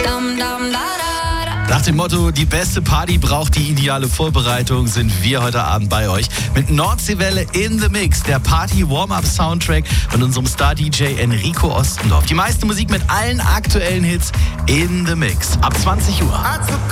Nach dem Motto, die beste Party braucht die ideale Vorbereitung, sind wir heute Abend bei euch mit Nordseewelle in the Mix, der Party-Warm-Up-Soundtrack von unserem Star-DJ Enrico Ostendorf. Die meiste Musik mit allen aktuellen Hits in the Mix. Ab 20 Uhr.